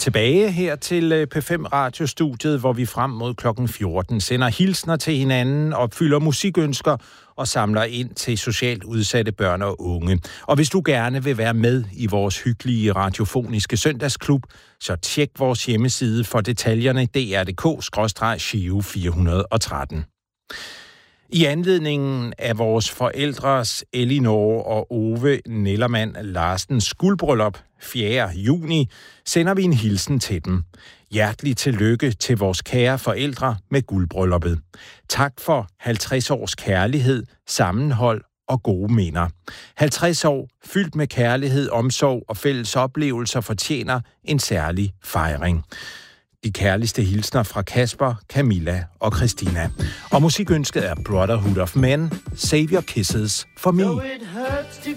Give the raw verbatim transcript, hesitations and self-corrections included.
tilbage her til P fem radiostudiet, hvor vi frem mod klokken fjorten sender hilsner til hinanden, opfylder musikønsker og samler ind til socialt udsatte børn og unge. Og hvis du gerne vil være med i vores hyggelige radiofoniske søndagsklub, så tjek vores hjemmeside for detaljerne d r punktum d k skråstreg giro fire hundrede og tretten. I anledningen af vores forældres Elinor og Ove Nellermann Larsens guldbryllup fjerde juni sender vi en hilsen til dem. Hjertelig tillykke til vores kære forældre med guldbrylluppet. Tak for halvtreds års kærlighed, sammenhold og gode minder. halvtreds år fyldt med kærlighed, omsorg og fælles oplevelser fortjener en særlig fejring. De kærligste hilsner fra Kasper, Camilla og Christina. Og musikønsket er Brotherhood of Men, Save Your Kisses for Me. Though it hurts to